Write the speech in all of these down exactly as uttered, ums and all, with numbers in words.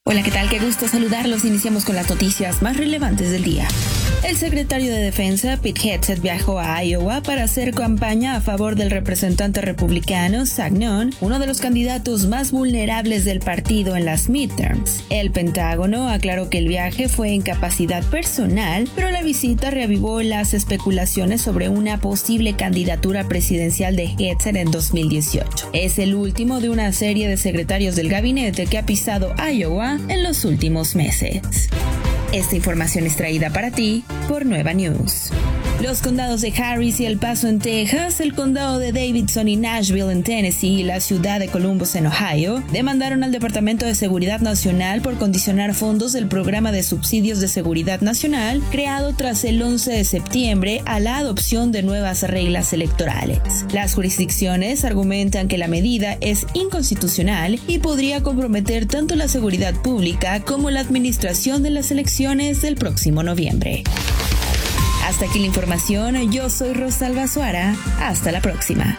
Hola, ¿qué tal? Qué gusto saludarlos. Iniciamos con las noticias más relevantes del día. El secretario de Defensa, Pete Hegseth, viajó a Iowa para hacer campaña a favor del representante republicano, Zach Nunn, uno de los candidatos más vulnerables del partido en las midterms. El Pentágono aclaró que el viaje fue en capacidad personal, pero la visita reavivó las especulaciones sobre una posible candidatura presidencial de Hegseth en dos mil dieciocho. Es el último de una serie de secretarios del gabinete que ha pisado Iowa en los últimos meses. Esta información es traída para ti por Nueva News. Los condados de Harris y El Paso en Texas, el condado de Davidson y Nashville en Tennessee y la ciudad de Columbus en Ohio demandaron al Departamento de Seguridad Nacional por condicionar fondos del programa de subsidios de seguridad nacional creado tras el once de septiembre a la adopción de nuevas reglas electorales. Las jurisdicciones argumentan que la medida es inconstitucional y podría comprometer tanto la seguridad pública como la administración de las elecciones del próximo noviembre. Hasta aquí la información, yo soy Rosalba Suara, hasta la próxima.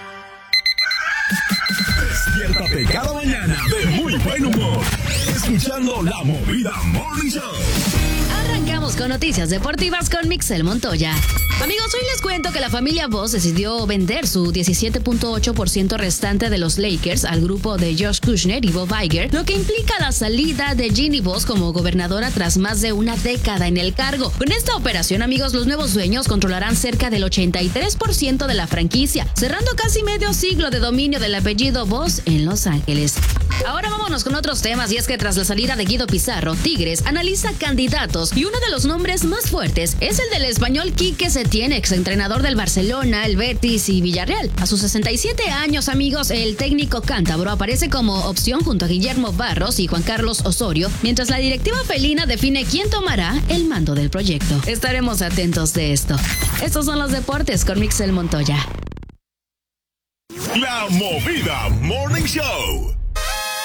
Despiértate cada mañana de muy buen humor, escuchando La Movida Morning Show. Arrancamos con noticias deportivas con Mixel Montoya. Amigos, hoy les cuento que la familia Voss decidió vender su diecisiete punto ocho por ciento restante de los Lakers al grupo de Josh Kushner y Bob Iger, lo que implica la salida de Ginny Voss como gobernadora tras más de una década en el cargo. Con esta operación, amigos, los nuevos dueños controlarán cerca del ochenta y tres por ciento de la franquicia, cerrando casi medio siglo de dominio del apellido Voss en Los Ángeles. Ahora vámonos con otros temas, y es que tras la salida de Guido Pizarro, Tigres analiza candidatos y uno de los nombres más fuertes es el del español Quique Setién, exentrenador del Barcelona, el Betis y Villarreal. A sus sesenta y siete años, amigos, el técnico cántabro aparece como opción junto a Guillermo Barros y Juan Carlos Osorio, mientras la directiva felina define quién tomará el mando del proyecto. Estaremos atentos de esto. Estos son los deportes con Mixel Montoya. La Movida Morning Show.